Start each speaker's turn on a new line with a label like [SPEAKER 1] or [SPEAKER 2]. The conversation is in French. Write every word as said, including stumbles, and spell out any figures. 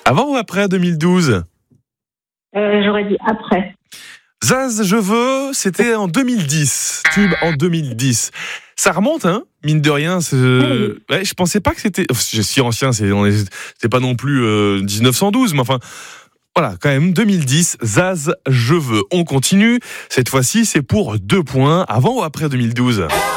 [SPEAKER 1] Avant ou après deux mille douze?
[SPEAKER 2] Euh, j'aurais dit après.
[SPEAKER 1] Zaz, je veux, c'était en deux mille dix. Tube en deux mille dix. Ça remonte, hein, mine de rien. C'est...
[SPEAKER 2] Oui.
[SPEAKER 1] Ouais, je pensais pas que c'était... Je suis ancien, c'est, on est... c'est pas non plus euh, dix-neuf cent douze, mais enfin... Voilà, quand même, deux mille dix, Zaz, je veux. On continue. Cette fois-ci, c'est pour deux points. Avant ou après deux mille douze?